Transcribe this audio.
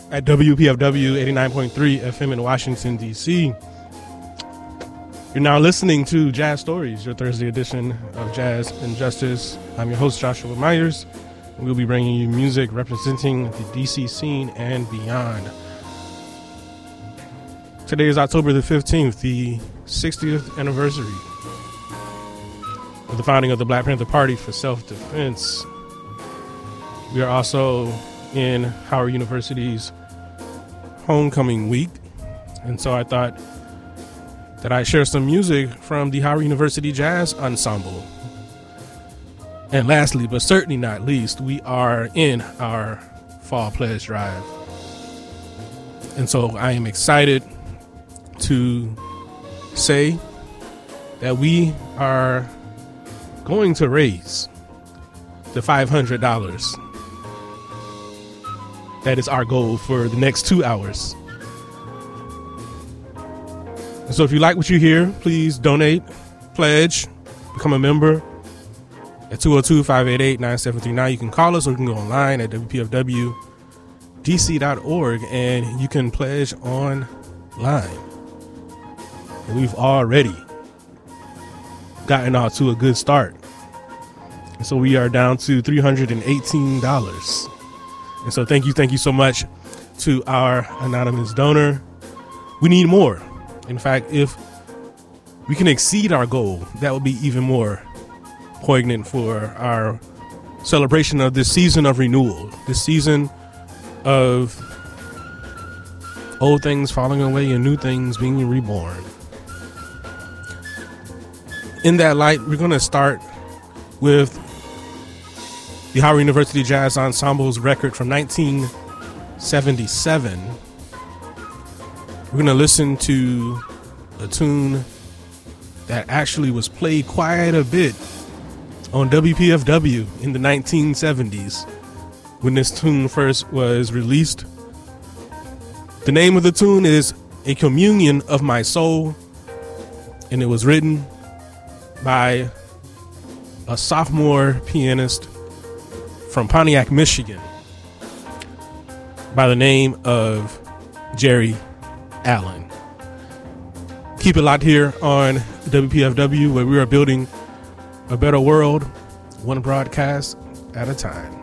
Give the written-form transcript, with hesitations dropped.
at WPFW 89.3 FM in Washington, D.C. You're now listening to Jazz Stories, your Thursday edition of Jazz and Justice. I'm your host, Joshua Myers, and we'll be bringing you music representing the D.C. scene and beyond. Today is October the 15th, the 60th anniversary of the founding of the Black Panther Party for self-defense. We are also in Howard University's homecoming week, and so I thought that I'd share some music from the Howard University Jazz Ensemble. And lastly, but certainly not least, we are in our Fall Pledge Drive. And so I am excited to say that we are going to raise the $500. That is our goal for the next 2 hours. And so if you like what you hear, please donate, pledge, become a member at 202-588-9739. You can call us or you can go online at WPFWDC.org and you can pledge online. And we've already gotten off to a good start. And so we are down to $318. And so thank you so much to our anonymous donor. We need more. In fact, if we can exceed our goal, that would be even more poignant for our celebration of this season of renewal, this season of old things falling away and new things being reborn. In that light, we're going to start with the Howard University Jazz Ensemble's record from 1977. We're going to listen to a tune that actually was played quite a bit on WPFW in the 1970s when this tune first was released. The name of the tune is A Communion of My Soul, and it was written by a sophomore pianist from Pontiac, Michigan, by the name of Jerry Allen. Keep it locked here on WPFW, where we are building a better world, one broadcast at a time.